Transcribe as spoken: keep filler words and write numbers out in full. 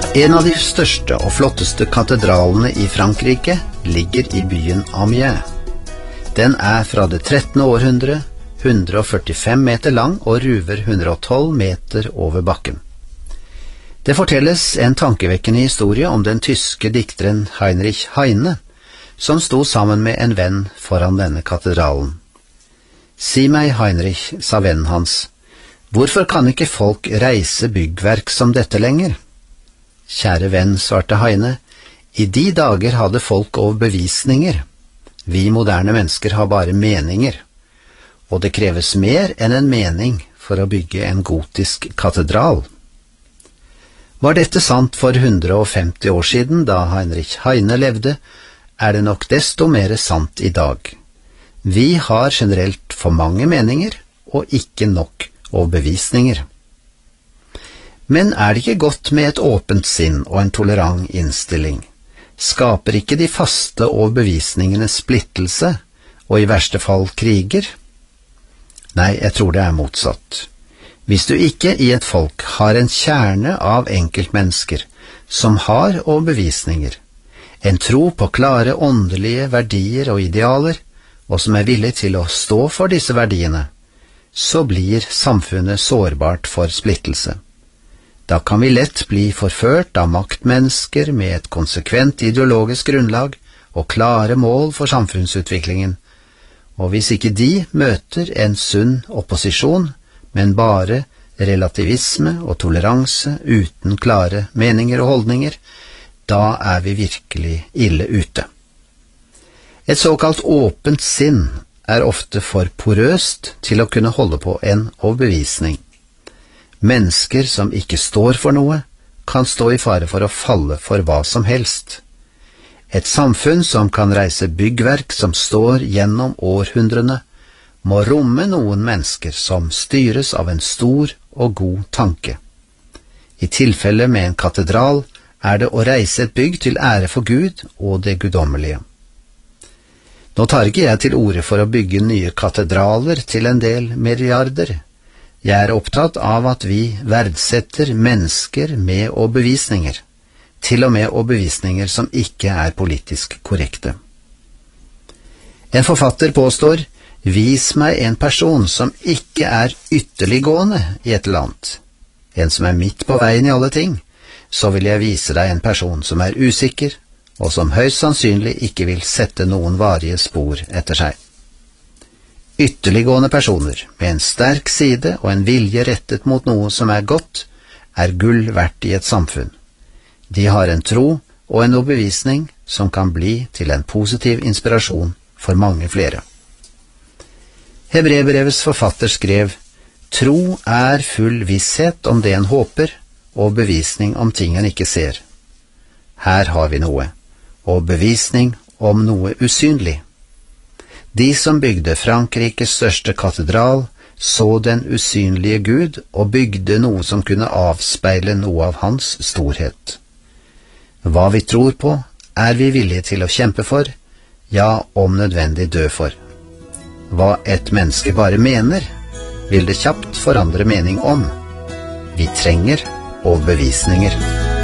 En av de største og flotteste katedralene i Frankrike ligger i byen Amiens. Den er fra det trettende århundre, hundre og førtifem meter lang og ruver hundre og tolv meter over bakken. Det fortelles en tankevekkende historie om den tyske dikteren Heinrich Heine, som sto sammen med en venn foran denne katedralen. «Si meg, Heinrich», sa vennen hans, «hvorfor kan ikke folk reise byggverk som dette lenger?» «Kjære venn», svarte Heine, «i de dager hadde folk overbevisninger. Vi moderne mennesker har bare meninger, og det kreves mer enn en mening for å bygge en gotisk katedral.» Var dette sant for hundre og femti år siden, da Heinrich Heine levde, er det nok desto mer sant i dag. Vi har generelt for mange meninger, og ikke nok overbevisninger. Men er det ikke godt med et åpent sinn og en tolerant innstilling? Skaper ikke de faste overbevisningene splittelse, og i verste fall kriger? Nei, jeg tror det er motsatt. Hvis du ikke i et folk har en kjerne av enkeltmennesker som har overbevisninger, en tro på klare åndelige verdier og idealer, og som er villig til å stå for disse verdiene, så blir samfunnet sårbart for splittelse. Da kan vi lett bli forført av maktmennesker med et konsekvent ideologisk grunnlag og klare mål for samfunnsutviklingen, og hvis ikke de møter en sunn opposisjon, men bare relativisme og toleranse uten klare meninger og holdninger, da er vi virkelig ille ute. Et såkalt åpent sinn er ofte for porøst til å kunne holde på en overbevisning. Mennesker som ikke står for noe, kan stå i fare for å falle for hva som helst. Et samfunn som kan reise byggverk som står gjennom århundrene, må romme noen mennesker som styres av en stor og god tanke. I tilfelle med en katedral er det å reise et bygg til ære for Gud og det guddommelige. Nå tar ikke jeg til orde for å bygge nye katedraler til en del milliarder. Jeg er opptatt av at vi verdsetter mennesker med overbevisninger, til og med overbevisninger som ikke er politisk korrekte. En forfatter påstår, «Vis meg en person som ikke er ytterliggående i et eller annet, en som er midt på veien i alle ting, så vil jeg vise deg en person som er usikker, og som høyst sannsynlig ikke vil sette noen varige spor etter seg.» Ytterliggående personer med en sterk side og en vilje rettet mot noe som er godt, er gull verdt i et samfunn. De har en tro og en overbevisning som kan bli til en positiv inspirasjon for mange flere. Hebreerbrevets forfatter skrev, «Tro er full visshet om det en håper, og bevisning om ting en ikke ser.» Her har vi noe, og bevisning om noe usynlig. De som bygde Frankrikes største katedral, så den usynlige Gud og bygde noe som kunne avspeile noe av hans storhet. Hva vi tror på, er vi villige til å kjempe for, ja, om nødvendig dø for. Hva et menneske bare mener, vil det kjapt forandre mening om. Vi trenger overbevisninger.